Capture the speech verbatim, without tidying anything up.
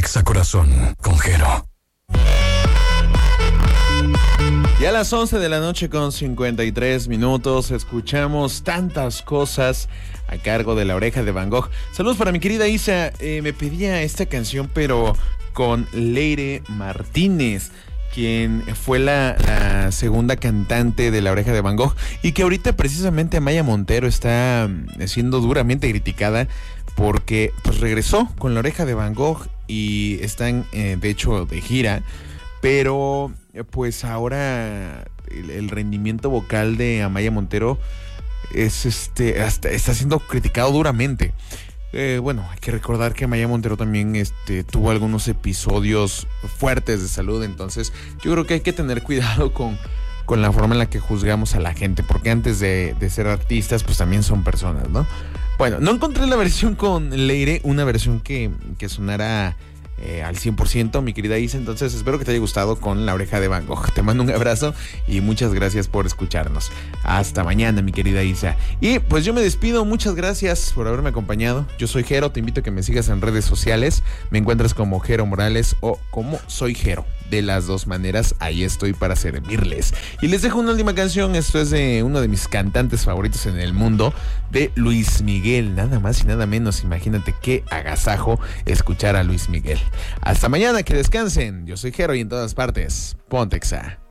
Exa Corazón con Jero. Y a las once de la noche con cincuenta y tres minutos escuchamos Tantas Cosas a cargo de La Oreja de Van Gogh. Saludos para mi querida Isa, eh, me pedía esta canción pero con Leire Martínez, quien fue la, la segunda cantante de La Oreja de Van Gogh y que ahorita precisamente Amaya Montero está siendo duramente criticada porque pues regresó con La Oreja de Van Gogh y están eh, de hecho de gira, pero pues ahora el, el rendimiento vocal de Amaya Montero es este hasta está siendo criticado duramente. Eh, bueno, hay que recordar que Amaya Montero también este, tuvo algunos episodios fuertes de salud, entonces yo creo que hay que tener cuidado con, con la forma en la que juzgamos a la gente, porque antes de, de ser artistas, pues también son personas, ¿no? Bueno, no encontré la versión con Leire, una versión que, que sonara eh, al cien por ciento, mi querida Isa, entonces espero que te haya gustado con La Oreja de Van Gogh. Te mando un abrazo y muchas gracias por escucharnos. Hasta mañana, mi querida Isa. Y pues yo me despido, muchas gracias por haberme acompañado. Yo soy Jero, te invito a que me sigas en redes sociales. Me encuentras como Jero Morales o como Soy Jero. De las dos maneras, ahí estoy para servirles. Y les dejo una última canción, esto es de uno de mis cantantes favoritos en el mundo, de Luis Miguel, nada más y nada menos. Imagínate qué agasajo escuchar a Luis Miguel. Hasta mañana, que descansen. Yo soy Jero y en todas partes, ponte Exa.